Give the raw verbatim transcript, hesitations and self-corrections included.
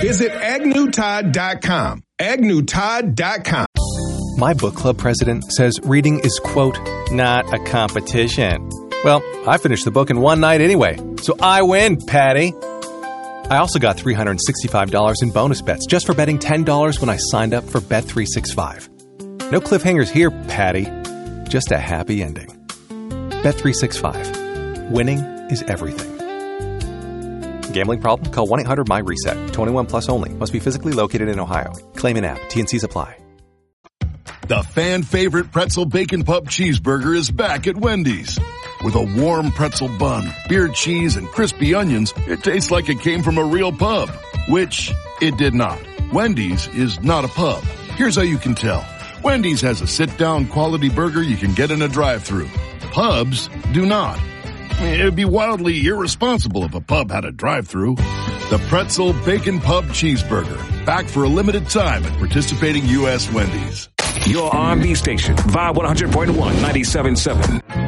Visit agnew todd dot com. agnew todd dot com. My book club president says reading is, quote, not a competition. Well, I finished the book in one night anyway, so I win, Patty. I also got three hundred sixty-five dollars in bonus bets just for betting ten dollars when I signed up for Bet three sixty-five. No cliffhangers here, Patty. Just a happy ending. Bet three sixty-five. Winning is everything. Gambling problem? Call one eight hundred my reset. twenty-one plus only. Must be physically located in Ohio. Claim in app. T N Cs apply. The fan-favorite pretzel bacon pub cheeseburger is back at Wendy's. With a warm pretzel bun, beer cheese, and crispy onions, it tastes like it came from a real pub. Which it did not. Wendy's is not a pub. Here's how you can tell. Wendy's has a sit-down quality burger you can get in a drive-thru. Pubs do not. It'd be wildly irresponsible if a pub had a drive-thru. The Pretzel Bacon Pub Cheeseburger. Back for a limited time at participating U S Wendy's. Your R and B station, Vibe one hundred point one, ninety-seven point seven.